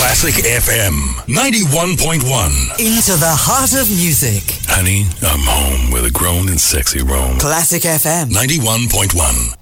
Classic FM 91.1. Into the heart of music. Honey, I'm home with a grown and sexy roam. Classic FM 91.1.